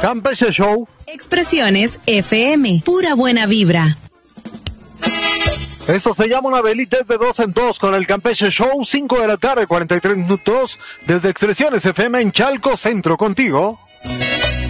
Campeche Show. Expresiones FM, pura buena vibra. Eso se llama una velita de 2 en 2 con el Campeche Show, 5 de la tarde, 43 minutos, desde Expresiones FM en Chalco Centro, contigo.